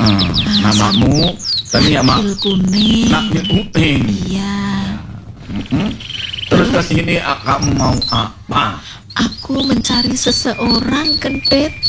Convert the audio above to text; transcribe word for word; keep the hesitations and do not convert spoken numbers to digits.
namamu tadi ya mak Nakil kuning. Nakil kuning. Iya. Mm-mm. Terus ke sini kamu mau apa? Aku mencari seseorang, Kentet.